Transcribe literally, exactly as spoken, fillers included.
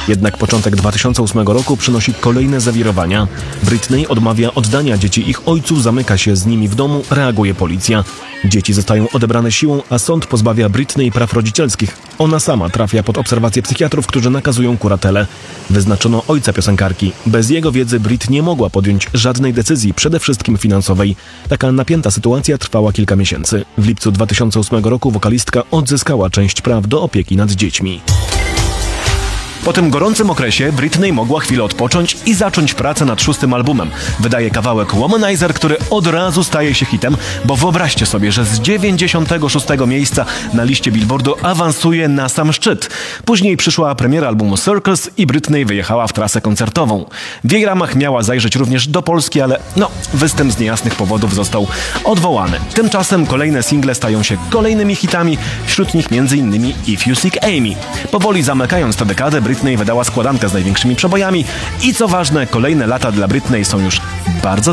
Jednak początek dwa tysiące ósmego roku przynosi kolejne zawirowania. Britney odmawia oddania dzieci ich ojcu, zamyka się z nimi w domu, reaguje policja. Dzieci zostają odebrane siłą, a sąd pozbawia Britney praw rodzicielskich. Ona sama trafia pod obserwację psychiatrów, którzy nakazują kuratelę. Wyznaczono ojca piosenkarki. Bez jego wiedzy Brit nie mogła podjąć żadnej decyzji, przede wszystkim finansowej. Taka napięta sytuacja trwała kilka miesięcy. W lipcu dwa tysiące ósmego roku wokalistka odzyskała część praw do opieki nad dziećmi. Po tym gorącym okresie Britney mogła chwilę odpocząć i zacząć pracę nad szóstym albumem. Wydaje kawałek Womanizer, który od razu staje się hitem, bo wyobraźcie sobie, że z dziewięćdziesiątego szóstego miejsca na liście Billboardu awansuje na sam szczyt. Później przyszła premiera albumu Circles i Britney wyjechała w trasę koncertową. W jej ramach miała zajrzeć również do Polski, ale no, występ z niejasnych powodów został odwołany. Tymczasem kolejne single stają się kolejnymi hitami, wśród nich między innymi If You Seek Amy. Powoli zamykając tę dekadę, Britney wydała składankę z największymi przebojami i co ważne, kolejne lata dla Britney są już bardzo